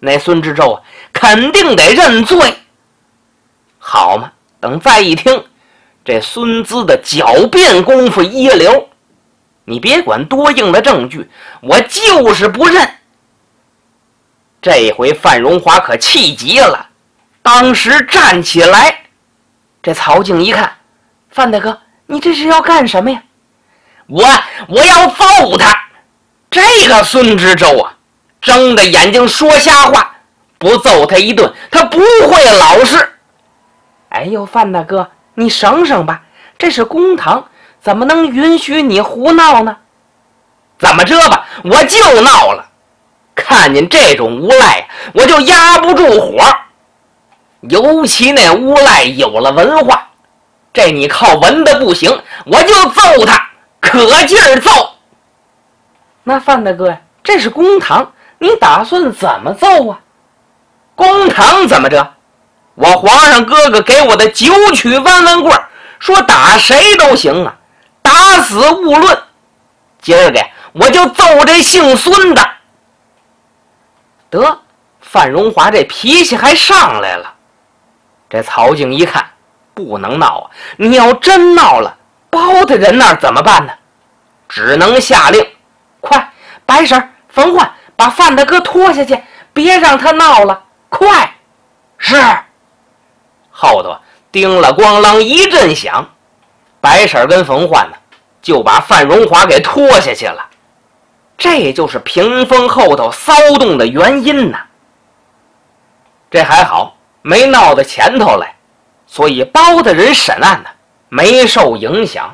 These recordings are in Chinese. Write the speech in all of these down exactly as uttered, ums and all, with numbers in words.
那孙知州啊，肯定得认罪。好嘛，等再一听，这孙资的狡辩功夫一流，你别管多硬的证据，我就是不认。这回范荣华可气急了，当时站起来。这曹静一看，范大哥，你这是要干什么呀？我我要揍他！这个孙知州啊，睁着眼睛说瞎话，不揍他一顿，他不会老实。哎呦，范大哥，你省省吧，这是公堂，怎么能允许你胡闹呢？怎么着吧，我就闹了。看见这种无赖，我就压不住火。尤其那无赖有了文化，这你靠文的不行，我就揍他，可劲儿揍。那范大哥呀，这是公堂，你打算怎么揍啊？公堂怎么着？我皇上哥哥给我的九曲弯弯棍，说打谁都行啊，打死勿论。今儿个我就揍这姓孙的。得，范荣华这脾气还上来了。这曹静一看，不能闹啊！你要真闹了，包大人那儿怎么办呢？只能下令，快，白婶、冯焕，把范大哥拖下去，别让他闹了，快！是。后头叮了咣啷一阵响，白婶跟冯焕呢，就把范荣华给拖下去了。这就是屏风后头骚动的原因呢。这还好，没闹到前头来，所以包大人审案呢没受影响。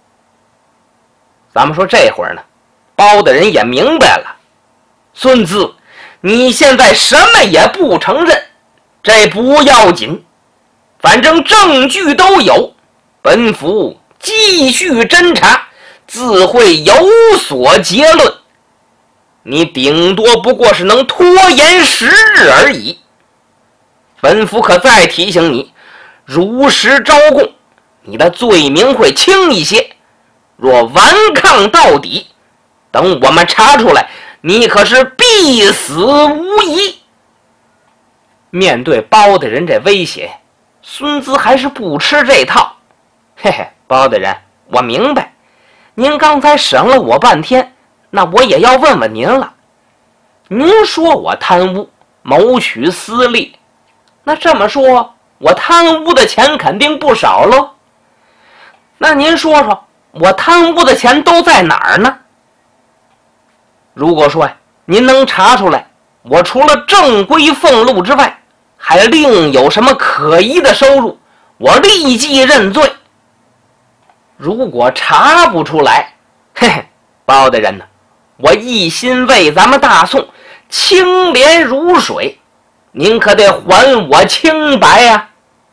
咱们说这会儿呢，包大人也明白了，孙子，你现在什么也不承认，这不要紧，反正证据都有，本府继续侦查，自会有所结论。你顶多不过是能拖延时日而已。本府可再提醒你，如实招供，你的罪名会轻一些。若顽抗到底，等我们查出来，你可是必死无疑。面对包大人这威胁，孙资还是不吃这套。嘿嘿，包大人，我明白，您刚才审了我半天，那我也要问问您了。您说我贪污，谋取私利，那这么说，我贪污的钱肯定不少喽。那您说说，我贪污的钱都在哪儿呢？如果说呀，您能查出来，我除了正规俸禄之外，还另有什么可疑的收入，我立即认罪。如果查不出来，嘿嘿，包大人呢，我一心为咱们大宋清廉如水，您可得还我清白呀、啊！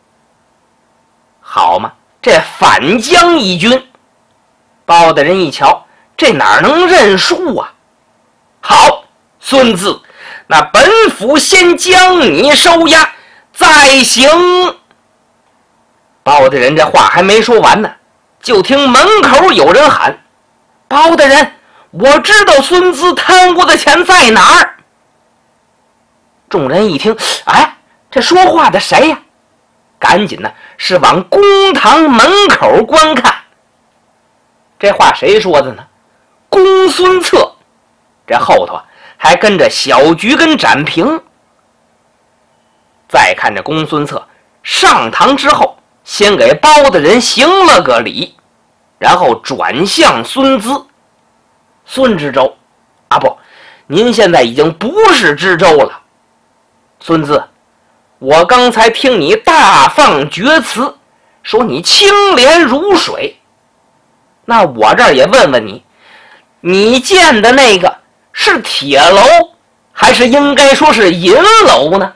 好嘛，这反将一军，包大人一瞧，这哪能认输啊？好，孙子，那本府先将你收押，再行。包大人这话还没说完呢，就听门口有人喊：包大人，我知道孙子贪污的钱在哪儿。众人一听，哎，这说话的谁呀？赶紧呢是往公堂门口观看。这话谁说的呢？公孙策。这后头还跟着小菊跟展平。再看这公孙策上堂之后，先给包大人行了个礼，然后转向孙资。孙知州，啊不，您现在已经不是知州了。孙资，我刚才听你大放厥词，说你清廉如水。那我这儿也问问你，你建的那个是铁楼，还是应该说是银楼呢？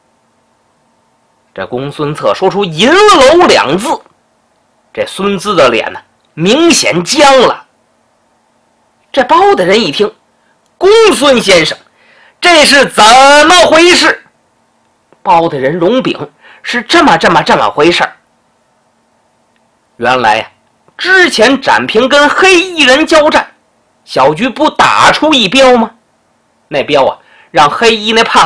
这公孙策说出银楼两字，这孙资的脸呢明显僵了。这包大人一听，公孙先生，这是怎么回事？包大人容禀，是这么这么这么回事。原来呀、啊，之前展平跟黑衣人交战，小菊不打出一镖吗？那镖啊，让黑衣那胖